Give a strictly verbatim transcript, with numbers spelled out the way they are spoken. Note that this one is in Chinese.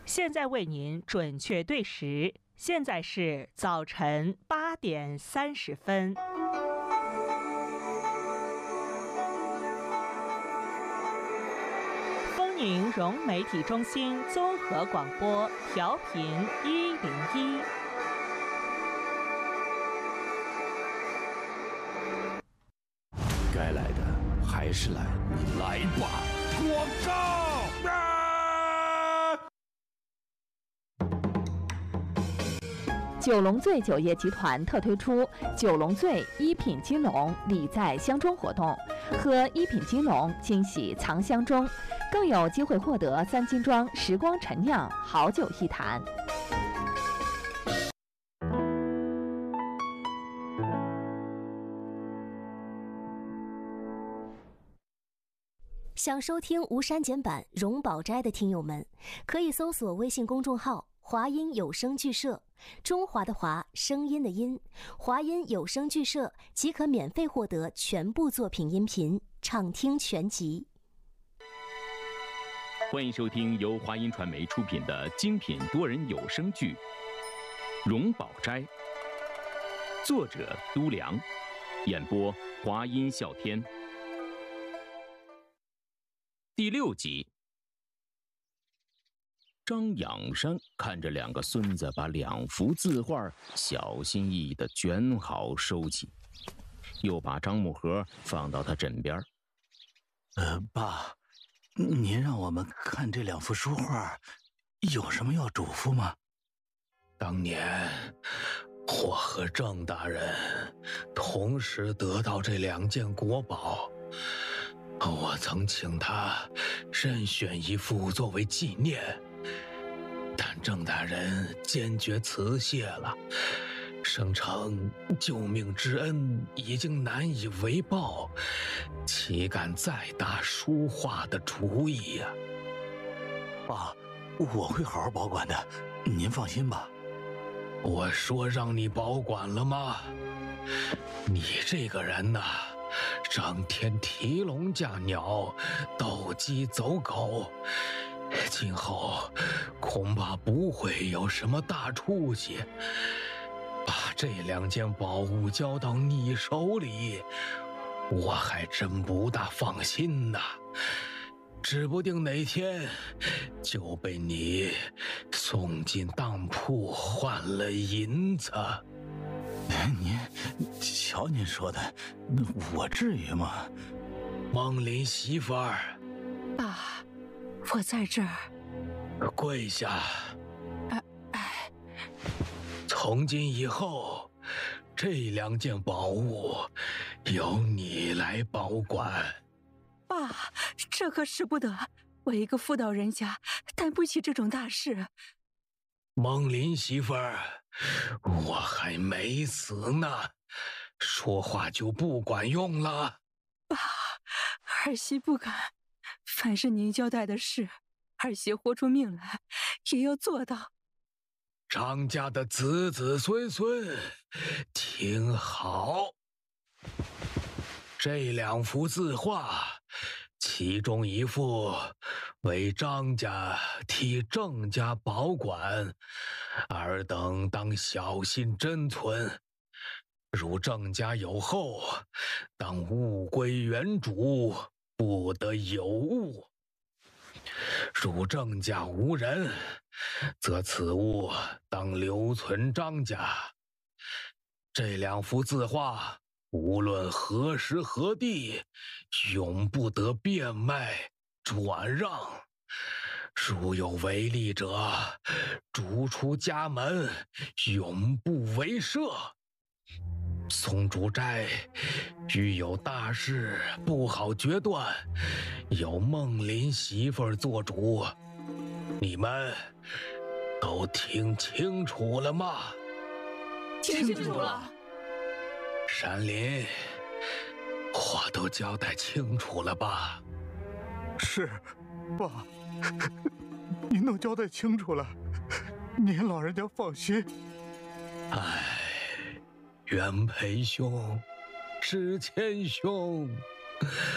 现在为您准确对时，现在是早晨八点三十分。丰宁融媒体中心综合广播，调频一零一。 该来的还是来，你来吧！广告。啊九龙醉酒业集团特推出九龙醉一品金龙礼在箱中活动，喝一品金龙惊喜藏箱中，更有机会获得三金庄时光陈酿好酒一坛。 想收听无删减版《荣宝斋》的听友们，可以搜索微信公众号华音有声剧社，中华的华，声音的音，华音有声剧社即可免费获得全部作品音频，畅听全集。 欢迎收听由华音传媒出品的精品多人有声剧《荣宝斋》，作者都良，演播华音笑天。第六集。张仰山看着两个孙子把两幅字画小心翼翼地卷好收起，又把樟木盒放到他枕边。 呃，爸，您让我们看这两幅书画，有什么要嘱咐吗？ 当年我和郑大人同时得到这两件国宝，我曾请他任选一幅作为纪念，但郑大人坚决辞谢了，声称救命之恩已经难以为报，岂敢再打书画的主意呀、 啊？爸，我会好好保管的，您放心吧。 我说让你保管了吗？你这个人呐、啊，整天提笼架鸟，斗鸡走狗，今后恐怕不会有什么大出息。把这两件宝物交到你手里，我还真不大放心呐，指不定哪天就被你送进当铺换了银子。 您瞧您说的，我至于吗？ 梦林媳妇儿， 爸，我在这儿。 跪下。 哎哎， 从今以后，这两件宝物由你来保管。 爸，这可使不得，我一个妇道人家担不起这种大事。 梦林媳妇儿，我还没死呢，说话就不管用了。 爸，儿媳不敢，凡是您交代的事，儿媳豁出命来也要做到。 张家的子子孙孙，听好，这两幅字画，其中一幅为张家替郑家保管，尔等当小心珍存。如郑家有后，当物归原主，不得有误。如郑家无人，则此物当留存张家。这两幅字画，无论何时何地，永不得变卖转让。如有违例者，逐出家门，永不为赦。松竹斋遇有大事不好决断，由梦林媳妇儿做主，你们都听清楚了吗？ 听清楚了。 山林，我都交代清楚了吧？ 是，爸，您都交代清楚了，您老人家放心。 唉，元培兄，知谦兄。